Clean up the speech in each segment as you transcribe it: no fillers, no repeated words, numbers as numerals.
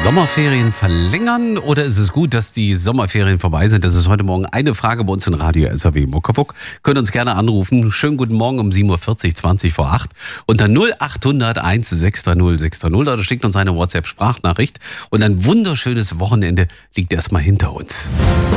Sommerferien verlängern oder ist es gut, dass die Sommerferien vorbei sind? Das ist heute Morgen eine Frage bei uns in Radio SAW Muckefuck. Könnt uns gerne anrufen. Schönen guten Morgen um 7.40 Uhr, 20 vor 8 unter 0800 1630 630 oder schickt uns eine WhatsApp-Sprachnachricht. Und ein wunderschönes Wochenende liegt erstmal hinter uns.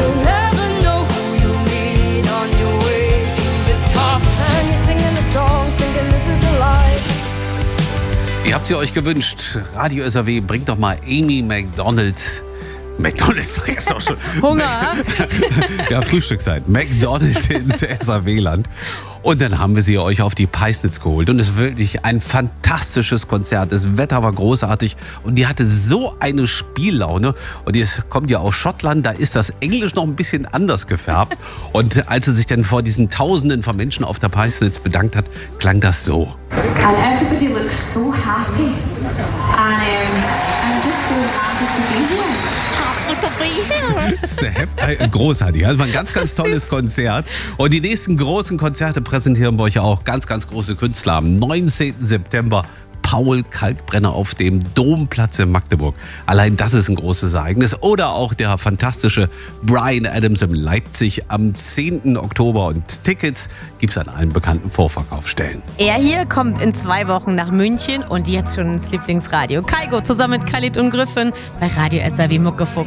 Ihr habt sie euch gewünscht. Radio SAW bringt doch mal Amy McDonald. McDonald's sag ich doch schon. Hunger? Ja, Frühstückszeit. McDonald's ins SAW-Land. Und dann haben wir sie euch auf die Peisnitz geholt. Und es ist wirklich ein fantastisches Konzert. Das Wetter war großartig. Und die hatte so eine Spiellaune. Und jetzt kommt ja aus Schottland. Da ist das Englisch noch ein bisschen anders gefärbt. Und als sie sich dann vor diesen Tausenden von Menschen auf der Peisnitz bedankt hat, klang das so. And everybody looks so happy. And I'm just so happy to be here. Großartig. Das war ein ganz, ganz tolles Konzert. Und die nächsten großen Konzerte präsentieren wir euch auch. Ganz, ganz große Künstler am 19. September. Paul Kalkbrenner auf dem Domplatz in Magdeburg. Allein das ist ein großes Ereignis. Oder auch der fantastische Bryan Adams in Leipzig am 10. Oktober. Und Tickets gibt es an allen bekannten Vorverkaufsstellen. Er hier kommt in 2 Wochen nach München und jetzt schon ins Lieblingsradio. Kaigo zusammen mit Khalid und Griffin bei Radio SAW Muckefuck.